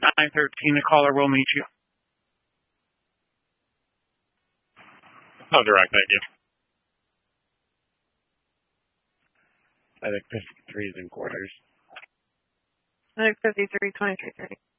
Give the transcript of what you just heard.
913, the caller will meet you. Oh, direct, thank you. I think 53 is in quarters. I think 53, 23, 30.